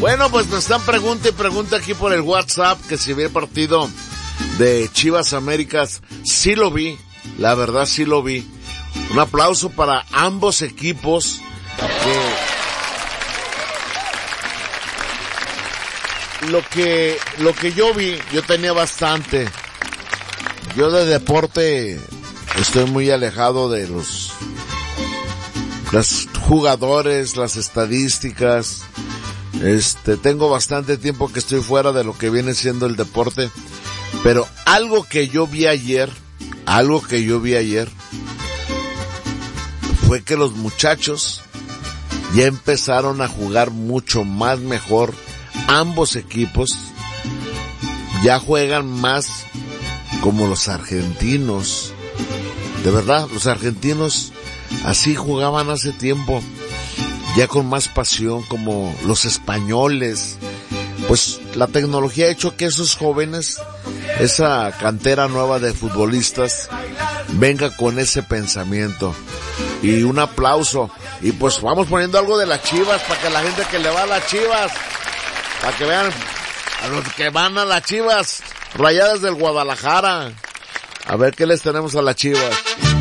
Bueno, pues nos están pregunta y pregunta aquí por el WhatsApp que si vi el partido de Chivas Américas. Sí lo vi, la verdad sí lo vi. Un aplauso para ambos equipos lo que yo vi, yo tenía bastante. Yo de deporte estoy muy alejado de los jugadores, las estadísticas. Tengo bastante tiempo que estoy fuera de lo que viene siendo el deporte, pero algo que yo vi ayer fue que los muchachos ya empezaron a jugar mucho más mejor. Ambos equipos ya juegan más como los argentinos. De verdad, los argentinos así jugaban hace tiempo, ya con más pasión, como los españoles. Pues la tecnología ha hecho que esos jóvenes, esa cantera nueva de futbolistas, venga con ese pensamiento. Y un aplauso. Y pues vamos poniendo algo de las Chivas para que la gente que le va a las Chivas, para que vean a los que van a las Chivas, Rayadas del Guadalajara. A ver qué les tenemos a las Chivas.